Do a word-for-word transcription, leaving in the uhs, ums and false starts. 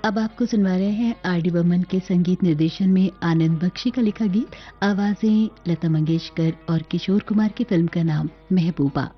अब आपको सुनवा रहे हैं आर डी बर्मन के संगीत निर्देशन में आनंद बख्शी का लिखा गीत। आवाजें लता मंगेशकर और किशोर कुमार की। फिल्म का नाम महबूबा।